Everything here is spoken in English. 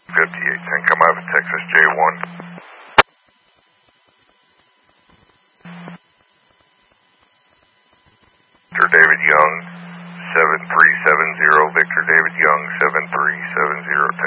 5810, come out of Texas J1. Victor David Young, 7370, Victor David Young, 7370,